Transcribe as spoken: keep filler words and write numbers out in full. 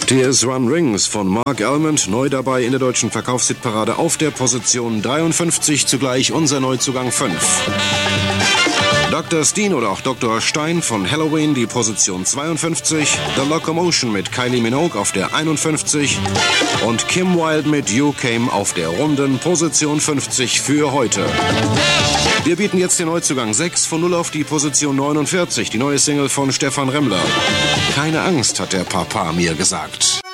T S Run Rings von Mark Almond, neu dabei in der deutschen Verkaufshitparade auf der Position dreiundfünfzig, zugleich unser Neuzugang fünf. Doktor Steen oder auch Doktor Stein von Halloween, die Position zweiundfünfzig. The Locomotion mit Kylie Minogue auf der einundfünfzig. Und Kim Wilde mit You Came auf der runden Position fünfzig für heute. Wir bieten jetzt den Neuzugang sechs von null auf die Position neunundvierzig, die neue Single von Stefan Remmler. Keine Angst, hat der Papa mir gesagt.